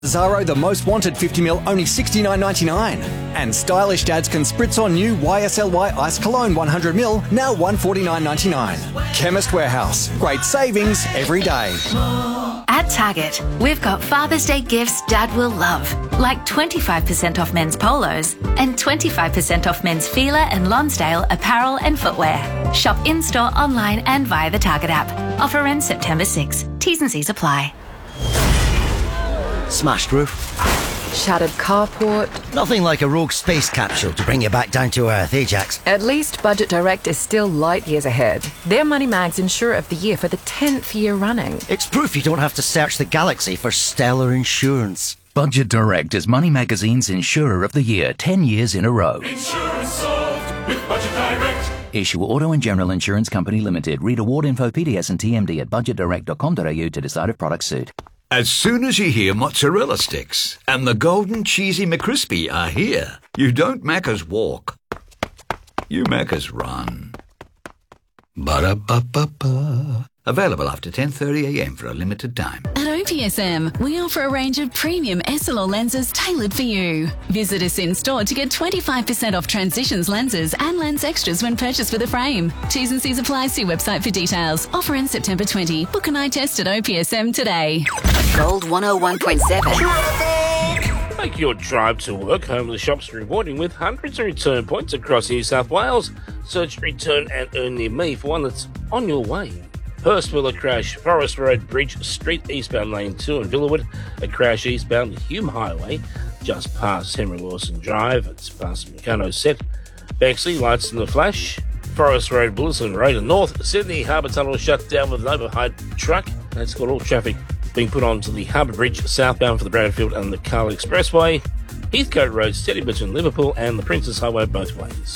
Zaro the most wanted 50ml only $69.99. And stylish dads can spritz on new YSLY Ice Cologne 100ml now $149.99. Chemist Warehouse. Great savings every day. At Target, we've got Father's Day gifts Dad will love, like 25% off men's polos and 25% off men's Fila and Lonsdale apparel and footwear. Shop in-store, online and via the Target app. Offer ends September 6. T's and C's apply. Smashed roof. Shattered carport. Nothing like a rogue space capsule to bring you back down to earth, eh, Jax? At least Budget Direct is still light years ahead. They're Money Mag's Insurer of the Year for the 10th year running. It's proof you don't have to search the galaxy for stellar insurance. Budget Direct is Money Magazine's Insurer of the Year 10 years in a row. Insurance solved with Budget Direct. Issue Auto and General Insurance Company Limited. Read award info, PDS and TMD at budgetdirect.com.au to decide if products suit. As soon as you hear mozzarella sticks and the golden cheesy McCrispy are here, you don't Macca's walk, you Macca's run. Ba-da-ba-ba-ba. Available after 10:30am for a limited time. At OPSM, we offer a range of premium SLR lenses tailored for you. Visit us in-store to get 25% off Transitions lenses and lens extras when purchased with a frame. T's and C's apply. See website for details. Offer ends September 20. Book an eye test at OPSM today. Gold 101.7. Make your drive to work home of the shops rewarding with hundreds of return points across New South Wales. Search Return and Earn Near Me for one that's on your way. Hurstwiller crash, Forest Road Bridge Street eastbound lane 2 in Villawood. A crash eastbound Hume Highway just past Henry Lawson Drive. It's past Meccano Set. Bexley, lights in the flash. Forest Road, Bulletin Road and North Sydney Harbour Tunnel shut down with an overhead truck. That's got all traffic being put onto the Harbour Bridge southbound for the Bradfield and the Carl Expressway. Heathcote Road steady between Liverpool and the Princes Highway both ways.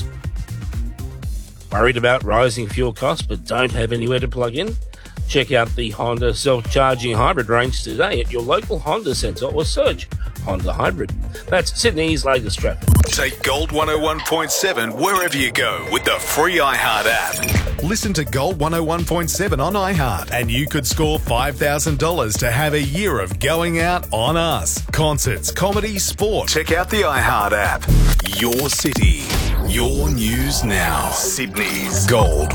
Worried about rising fuel costs but don't have anywhere to plug in? Check out the Honda self-charging hybrid range today at your local Honda centre or search Honda Hybrid. That's Sydney's latest traffic. Take Gold 101.7 wherever you go with the free iHeart app. Listen to Gold 101.7 on iHeart and you could score $5,000 to have a year of going out on us. Concerts, comedy, sport. Check out the iHeart app. Your city, your news now. Sydney's Gold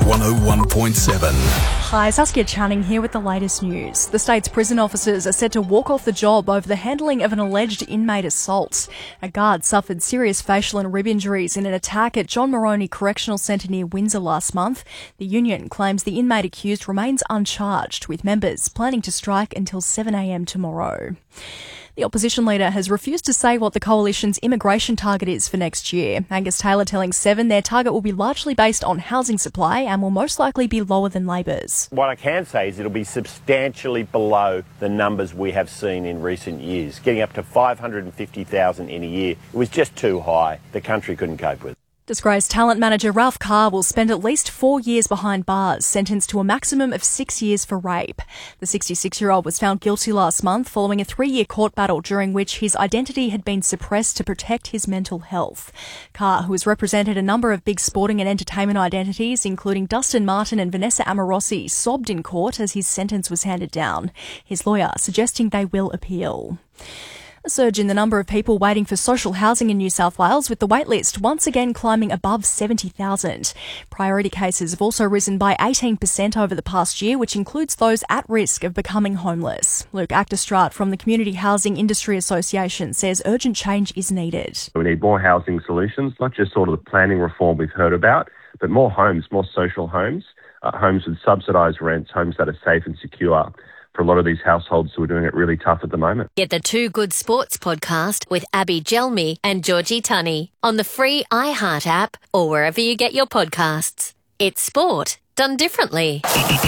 101.7. Hi, Saskia Channing here with the latest news. The state's prison officers are set to walk off the job over the handling of an alleged inmate assault. A guard suffered serious facial and rib injuries in an attack at John Moroney Correctional Centre near Windsor last month. The union claims the inmate accused remains uncharged, with members planning to strike until 7am tomorrow. The opposition leader has refused to say what the coalition's immigration target is for next year. Angus Taylor telling Seven their target will be largely based on housing supply and will most likely be lower than Labor's. What I can say is it'll be substantially below the numbers we have seen in recent years. Getting up to 550,000 in a year, it was just too high. The country couldn't cope with it. Disgraced talent manager Ralph Carr will spend at least 4 years behind bars, sentenced to a maximum of 6 years for rape. The 66-year-old was found guilty last month following a 3-year court battle during which his identity had been suppressed to protect his mental health. Carr, who has represented a number of big sporting and entertainment identities, including Dustin Martin and Vanessa Amorosi, sobbed in court as his sentence was handed down. His lawyer suggesting they will appeal. A surge in the number of people waiting for social housing in New South Wales, with the waitlist once again climbing above 70,000. Priority cases have also risen by 18% over the past year, which includes those at risk of becoming homeless. Luke Acterstrat from the Community Housing Industry Association says urgent change is needed. We need more housing solutions, not just sort of the planning reform we've heard about, but more homes, more social homes, homes with subsidised rents, homes that are safe and secure for a lot of these households who are doing it really tough at the moment. Get the Two Good Sports podcast with Abby Gelmi and Georgie Tunney on the free iHeart app or wherever you get your podcasts. It's sport done differently.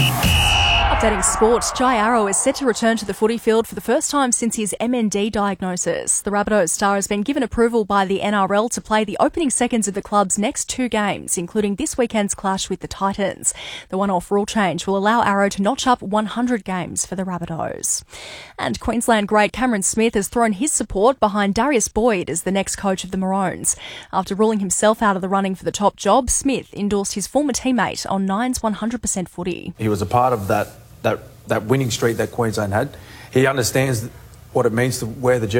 Updating sport, Jai Arrow is set to return to the footy field for the first time since his MND diagnosis. The Rabbitohs star has been given approval by the NRL to play the opening seconds of the club's next 2 games, including this weekend's clash with the Titans. The one-off rule change will allow Arrow to notch up 100 games for the Rabbitohs. And Queensland great Cameron Smith has thrown his support behind Darius Boyd as the next coach of the Maroons. After ruling himself out of the running for the top job, Smith endorsed his former teammate on Nine's 100% footy. He was a part of that winning streak that Queensland had. He understands what it means to wear the jersey.